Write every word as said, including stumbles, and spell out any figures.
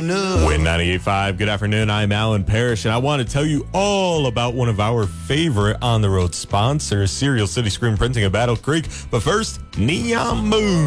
afternoon. Win ninety-eight point five. Good afternoon. I'm Alan Parrish, and I want to tell you all about one of our favorite on-the-road sponsors, Serial City Screen Printing of Battle Creek. But first, Neon Moon.